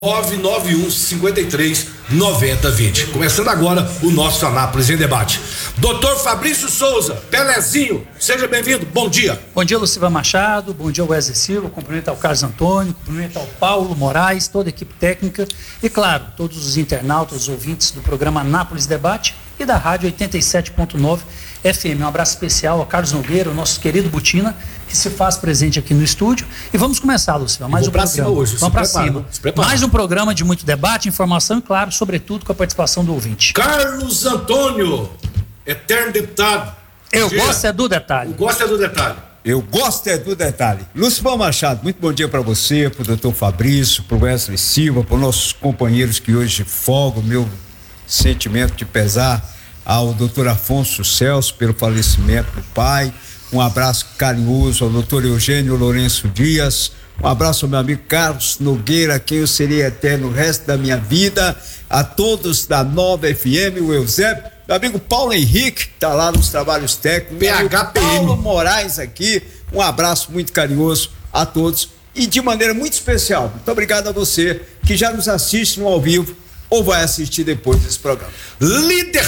991-53-9020. Começando agora o nosso Anápolis em Debate. Doutor Fabrício Souza, Pelezinho, seja bem-vindo, bom dia. Bom dia, Luciva Machado, bom dia, Wesley Silva, cumprimento ao Carlos Antônio, cumprimento ao Paulo Moraes, toda a equipe técnica e, claro, todos os internautas, os ouvintes do programa Anápolis Debate e da Rádio 87.9 FM. Um abraço especial ao Carlos Nogueira, o nosso querido Butina, que se faz presente aqui no estúdio. E vamos começar, Luciva, mais um programa. Hoje, vamos para cima. Mais um programa de muito debate, informação e, claro, sobretudo com a participação do ouvinte. Carlos Antônio, eterno deputado. Eu gosto é do detalhe. Eu gosto é do detalhe. Eu gosto é do detalhe. Luciva Machado, muito bom dia para você, para o doutor Fabrício, para o Wesley Silva, para os nossos companheiros que hoje folgam, meu sentimento de pesar ao doutor Afonso Celso pelo falecimento do pai. Um abraço carinhoso ao doutor Eugênio Lourenço Dias. Um abraço ao meu amigo Carlos Nogueira, a quem eu serei eterno o resto da minha vida. A todos da Nova FM, o Eusébio. Meu amigo Paulo Henrique, que está lá nos trabalhos técnicos. PHPM. Paulo Moraes aqui. Um abraço muito carinhoso a todos. E de maneira muito especial, muito obrigado a você que já nos assiste no ao vivo ou vai assistir depois desse programa. Líder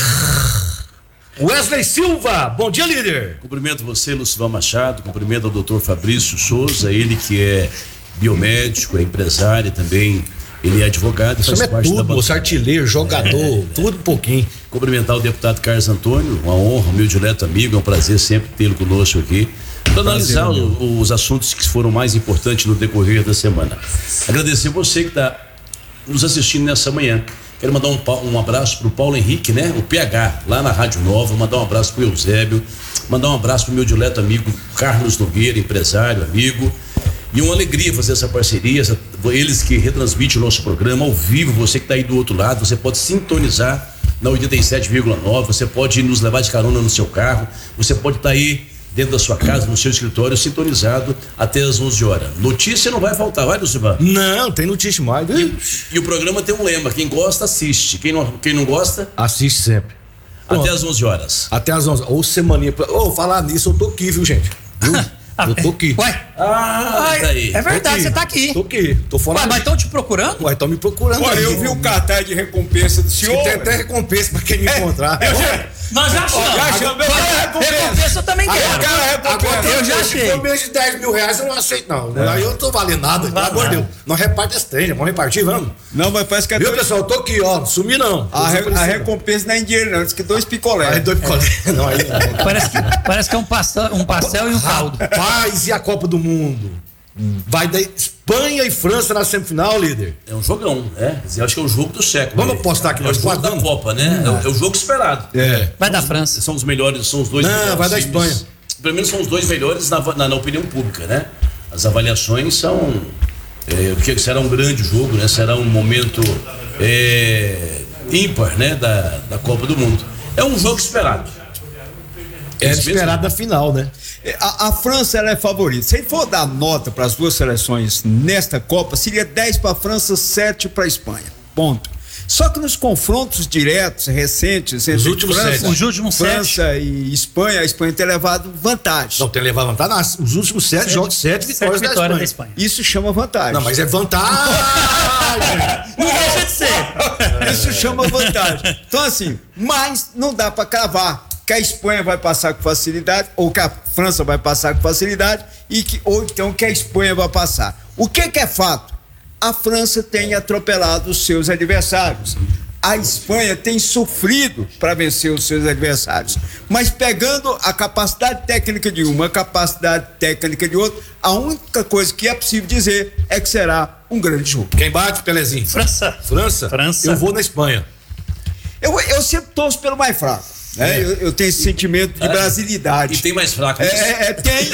Wesley Silva, bom dia, líder. Cumprimento você, Luciva Machado, cumprimento ao doutor Fabrício Souza, ele que é biomédico, é empresário também, ele é advogado. Isso é tudo, moço, artilheiro, jogador, tudo um pouquinho. Cumprimentar o deputado Carlos Antônio, uma honra, meu direto amigo, é um prazer sempre tê-lo conosco aqui, para analisar os assuntos que foram mais importantes no decorrer da semana. Agradecer você que está nos assistindo nessa manhã. Quero mandar um abraço pro Paulo Henrique, né? O PH, lá na Rádio Nova, mandar um abraço pro Eusébio, mandar um abraço pro meu dileto amigo Carlos Nogueira, empresário, amigo, e uma alegria fazer essa parceria, eles que retransmitem o nosso programa ao vivo, você que tá aí do outro lado, você pode sintonizar na 87,9, você pode nos levar de carona no seu carro, você pode estar aí dentro da sua casa, no seu escritório, sintonizado até as 11 horas. Notícia não vai faltar, vai, Luciva? Não, tem notícia mais. E o programa tem um lema, quem gosta, assiste. Quem não gosta, assiste sempre. Até as 11 horas. Até as 11. Ou semaninha. Falar nisso, eu tô aqui, viu, gente? Eu tô aqui. Ué? Tá aí. É verdade, você tá aqui. Tô aqui, tô fora. Ué, mas estão te procurando? Ué, estão me procurando. Olha, eu vi o cartaz de recompensa do senhor. Tem até recompensa pra quem me encontrar. Nós já achamos. Recompensa eu também quero. Eu já achei. Se for menos de 10 mil reais, eu não aceito, não. Aí eu não tô valendo nada, pelo amor de Deus. Não reparte esse trem, vamos repartir, vamos? Não, mas parece que é. Viu, pessoal? Eu tô aqui, ó. Não sumi, não. A recompensa não é em dinheiro, não. Diz que 2 picolés. Aí 2 picolés. Não, aí não. Parece que é um pastel e um caldo. Rapaz, e a Copa do Mundo? Vai da Espanha e França na semifinal, líder. É um jogão, né? Eu acho que é o jogo do século. Vamos apostar aqui nós quatro da Copa, né? É o jogo esperado. Vai da França. São os melhores, são os dois. Não, vai da Espanha. Pelo menos são os dois melhores na opinião pública, né? As avaliações são porque será um grande jogo, né? Será um momento ímpar, né? Da Copa do Mundo. É um jogo esperado. É esperado na final, né? A França, ela é favorita. Se for dar nota para as duas seleções nesta Copa, seria 10 para a França, 7 para a Espanha. Ponto. Só que nos confrontos diretos, recentes, entre França e Espanha, a Espanha tem levado vantagem. Não, tem levado vantagem. Nos últimos 7 jogos, 7 vitórias da Espanha. Isso chama vantagem. Não, mas é vantagem. Não deixa de ser. Isso chama vantagem. Então, assim, mas não dá para cravar que a Espanha vai passar com facilidade, ou que a França vai passar com facilidade, ou então que a Espanha vai passar. O que é fato? A França tem atropelado os seus adversários. A Espanha tem sofrido para vencer os seus adversários. Mas pegando a capacidade técnica de uma, a capacidade técnica de outra, a única coisa que é possível dizer é que será um grande jogo. Quem bate, Pelezinho? França. Eu vou na Espanha. Eu sempre torço pelo mais fraco. Eu tenho esse sentimento de brasilidade. E tem mais fraco. Tem.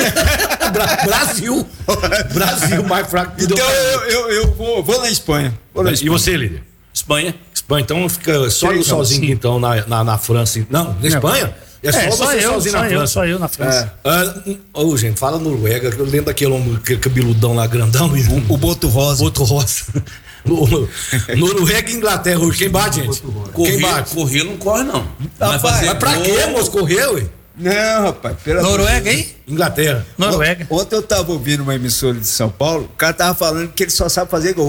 Brasil mais fraco. Então eu vou na Espanha. E você, líder? Espanha, então fica só eu sozinho, então, na França. Não, na Espanha? É só você sozinho na França. Só eu na França. Gente, fala Noruega, eu lembro daquele homem cabeludão lá, grandão. O Boto Rosa. Noruega e Inglaterra hoje, quem bate, gente? Correr não corre, não. Mas pra quê, moço? Correr, ué? Não, rapaz. Noruega, hein? Inglaterra. Noruega. Ontem eu tava ouvindo uma emissora de São Paulo, o cara tava falando que ele só sabe fazer gol.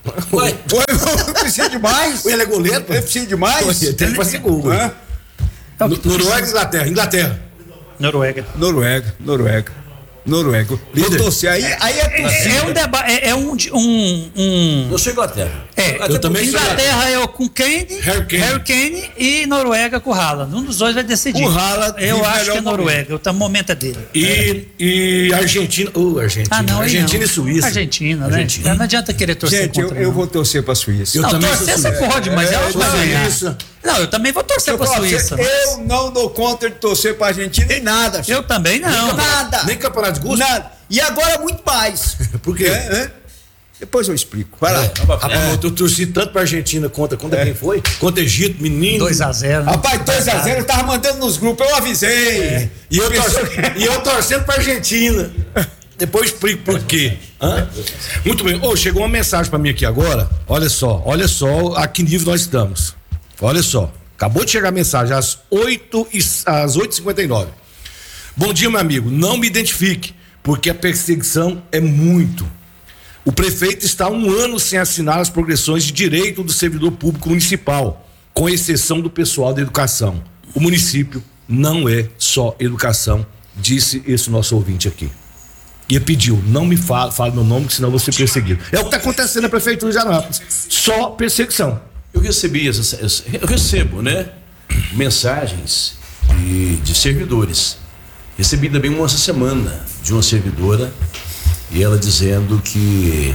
Ué, Precisa demais? Ele é goleiro? Ele precisa demais? Tem que fazer gol. Hã? Noruega, Inglaterra. Noruega. Noruega. Vou torcer. Aí é É um debate, eu sou Inglaterra. Eu também sou Inglaterra é o com Kane, Harry Kane. e Noruega com o Haaland. Um dos dois vai decidir. O Haaland Eu vive acho que é melhor Noruega. O momento é dele. E Argentina. Argentina. Ah, não, aí Argentina não. e Suíça. Argentina, né? Não adianta querer torcer Gente, contra. eu vou torcer pra Suíça. Eu não, também torcer sou você Suíça. pode, mas ela vai ganhar. Suíça. Não, eu também vou torcer pra Suíça. Eu não dou conta de torcer pra Argentina nem nada. Eu também não. Nada. Nem campeonato de gosto? Nada. E agora muito mais. Por quê? Depois eu explico. Vai lá. Rapaz, eu torci tanto pra Argentina contra quem foi? Contra Egito, menino. 2-0. Né? Rapaz, 2-0, eu tava mandando nos grupos, eu avisei. E eu torcendo pra Argentina. Depois eu explico por quê. Muito bem. Chegou uma mensagem pra mim aqui agora. Olha só a que nível nós estamos. Olha só. Acabou de chegar a mensagem às 8h59. Bom dia, meu amigo. Não me identifique, porque a perseguição é muito. O prefeito está há 1 ano sem assinar as progressões de direito do servidor público municipal, com exceção do pessoal da educação. O município não é só educação, disse esse nosso ouvinte aqui. E pediu, não me fale meu nome, senão eu vou ser perseguido. É o que está acontecendo na prefeitura de Anápolis. Só perseguição. Eu recebo, né, mensagens de servidores. Recebi também essa semana de uma servidora e ela dizendo que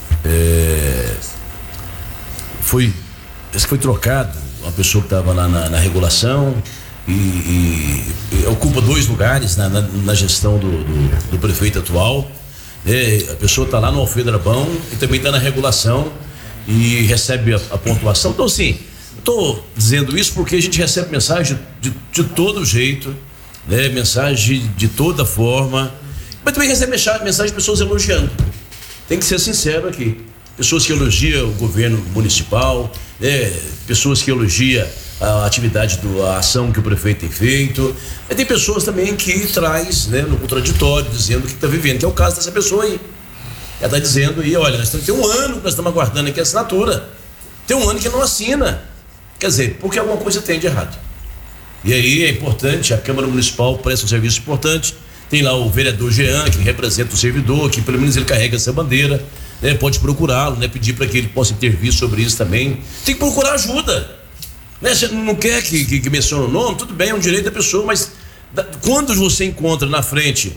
foi trocado uma pessoa que estava lá na regulação e ocupa 2 lugares na gestão do prefeito atual. A pessoa está lá no Alfedrabão e também está na regulação e recebe a pontuação. Então, assim, estou dizendo isso porque a gente recebe mensagem de todo jeito, né? Mensagem de toda forma, mas também recebe mensagem de pessoas elogiando. Tem que ser sincero aqui. Pessoas que elogiam o governo municipal, né? Pessoas que elogiam a atividade, a ação que o prefeito tem feito. E tem pessoas também que traz, né, no contraditório, dizendo que está vivendo, que é o caso dessa pessoa aí. Ela está dizendo aí, olha, tem 1 ano que nós estamos aguardando aqui a assinatura. Tem 1 ano que não assina. Quer dizer, porque alguma coisa tem de errado. E aí é importante, a Câmara Municipal presta um serviço importante. Tem lá o vereador Jean, que representa o servidor, que pelo menos ele carrega essa bandeira, né? Pode procurá-lo, né? Pedir para que ele possa intervir sobre isso também. Tem que procurar ajuda, né? Você não quer que mencione o nome, tudo bem, é um direito da pessoa, mas quando você encontra na frente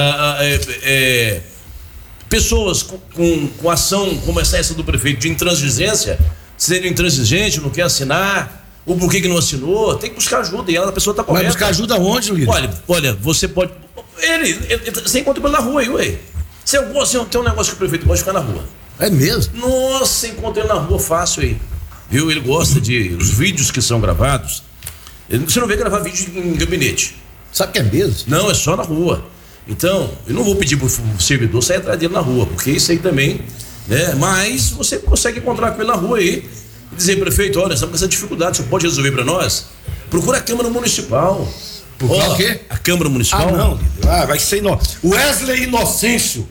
pessoas com ação como essa do prefeito de intransigência, sendo intransigente, não quer assinar, ou por que não assinou, tem que buscar ajuda, e a pessoa está correta. Vai buscar ajuda onde, Luiz? Olha, você pode. Você encontra ele na rua aí, ué. Se tem um negócio que o prefeito gosta de ficar na rua. É mesmo? Nossa, encontra ele na rua fácil aí. Viu? Ele gosta os vídeos que são gravados. Você não vê gravar vídeo em gabinete. Sabe que é mesmo? Não, é só na rua. Então, eu não vou pedir pro servidor sair atrás dele na rua, porque isso aí também, né? Mas você consegue encontrar com ele na rua aí e dizer, prefeito, olha, estamos com essa dificuldade, você pode resolver para nós? Procura a Câmara Municipal. O quê? A Câmara Municipal? Não. Vai ser Wesley Inocêncio.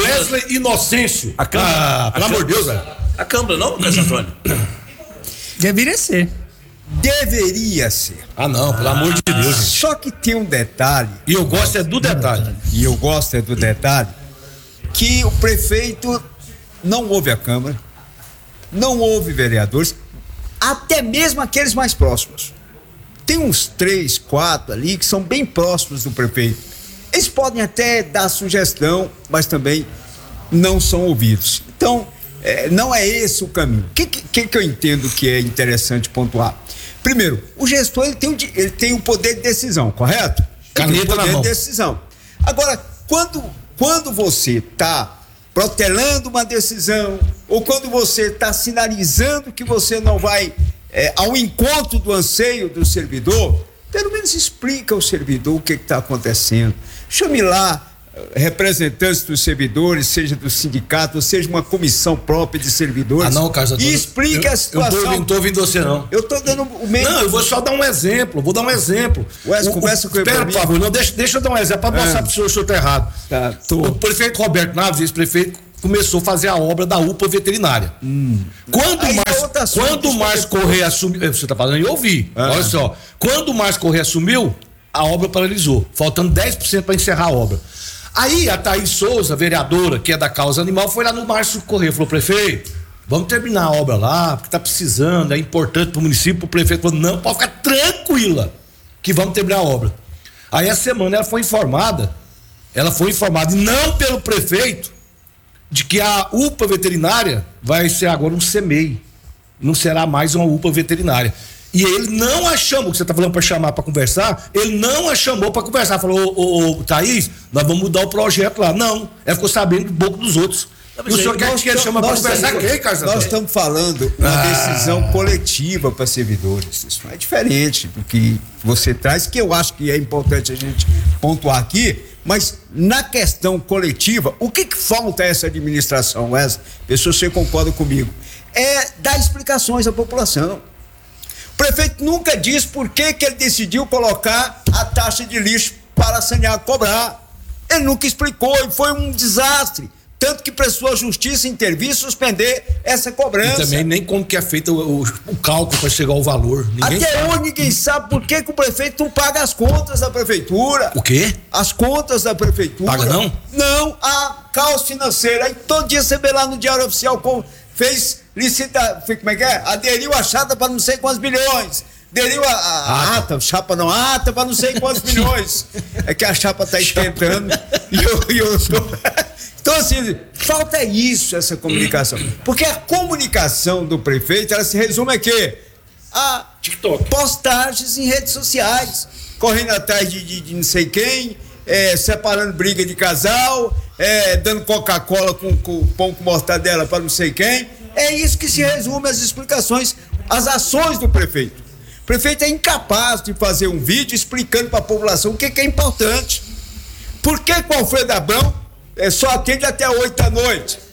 Pelo amor de Deus, velho. A Câmara, não, Carlos Antônio? Deveria ser. Deveria ser. Não, pelo amor de Deus, gente. Só que tem um detalhe. E eu gosto do detalhe. Que o prefeito não ouve a Câmara, não ouve vereadores, até mesmo aqueles mais próximos. Tem uns 3, 4 ali que são bem próximos do prefeito. Eles podem até dar sugestão, mas também não são ouvidos. Então, não é esse o caminho. O que eu entendo que é interessante pontuar? Primeiro, o gestor ele tem o poder de decisão, correto? Caneta na mão. De decisão. Agora, quando você está protelando uma decisão, ou quando você está sinalizando que você não vai ao encontro do anseio do servidor, pelo menos explica ao servidor o que está acontecendo. Chame lá representantes dos servidores, seja do sindicato, ou seja uma comissão própria de servidores. Não, Carlos Antônio. E explique a situação. Eu não estou ouvindo você, não. Eu estou dando o mesmo. Não, eu vou só dar um exemplo. Wesley, conversa com ele. Espera, por favor, não, deixa eu dar um exemplo para mostrar para o senhor está errado. Tá, O prefeito Roberto Naves, esse prefeito, começou a fazer a obra da UPA veterinária. Quando o Márcio Correia assumiu, você está falando, eu ouvi, olha só, quando o Márcio Correia assumiu, a obra paralisou, faltando 10% para encerrar a obra. Aí a Thaís Souza, vereadora, que é da causa animal, foi lá no Márcio Correia, falou: prefeito, vamos terminar a obra lá, porque tá precisando, é importante pro município. O prefeito falou: não, pode ficar tranquila, que vamos terminar a obra. Aí a semana ela foi informada, e não pelo prefeito, de que a UPA veterinária vai ser agora um CEMEI, não será mais uma UPA veterinária. E ele não a chamou, que você tá falando para chamar para conversar, ele não a chamou para conversar, falou: ô Thaís, nós vamos mudar o projeto lá. Não, ela ficou sabendo do boco dos outros. E o senhor quer que ele chama para conversar quem, Carlos Antônio? Nós estamos falando uma decisão coletiva para servidores. Isso é diferente do que você traz, que eu acho que é importante a gente pontuar aqui, mas na questão coletiva, o que falta a essa administração, Wesley? Pessoa, você concorda comigo? É dar explicações à população. O prefeito nunca disse por que ele decidiu colocar a taxa de lixo para Sanear cobrar. Ele nunca explicou e foi um desastre. Tanto que prestou a justiça intervir e suspender essa cobrança. E também nem como que é feito o cálculo para chegar ao valor. Até hoje ninguém sabe por que o prefeito não paga as contas da prefeitura. O quê? As contas da prefeitura. Paga não? Não, a caos financeira. Aí todo dia você vê lá no Diário Oficial como fez como é que é? Aderiu a chapa para não sei quantos bilhões. Aderiu a chapa não, ata para não sei quantos bilhões. É que a chapa está esquentando e eu Então, assim, falta isso, essa comunicação. Porque a comunicação do prefeito, ela se resume a quê? A TikTok. Postagens em redes sociais, correndo atrás de não sei quem, separando briga de casal, dando Coca-Cola com pão com mortadela para não sei quem. É isso que se resume as explicações, as ações do prefeito. O prefeito é incapaz de fazer um vídeo explicando para a população o que é importante. Por que o Alfredo Abrão só atende até 8 da noite?